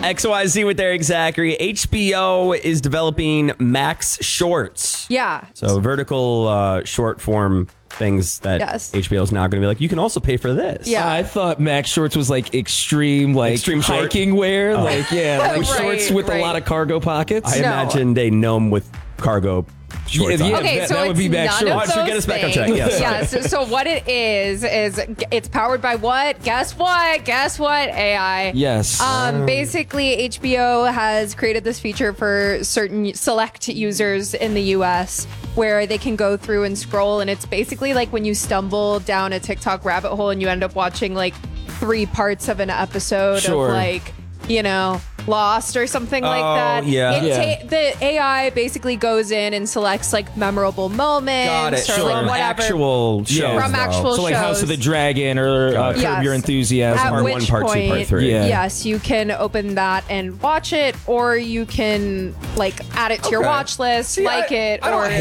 XYZ with Eric Zachary. HBO is developing Max Shorts. Yeah. So vertical short form things that HBO is now going to be like, you can also pay for this. Yeah. I thought Max Shorts was like extreme short? hiking wear. Like, like shorts with a lot of cargo pockets. I imagined a gnome with cargo shorts on. Okay, so that would be Max none of Shorts. those Get us back on track. things. Yes. So what it is it's powered by what? Guess what? AI. Yes. Basically, HBO has created this feature for certain select users in the US where they can go through and scroll, and it's basically like when you stumble down a TikTok rabbit hole and you end up watching like 3 parts of an episode of like, Lost or something like that. The AI basically goes in and selects like memorable moments or like whatever. Actual shows, From actual so like shows. House of the Dragon or Curb Your Enthusiasm. At part which 1, part 2, part point, 3. Yes, you can open that and watch it, or you can like add it to your watch list, it, I don't or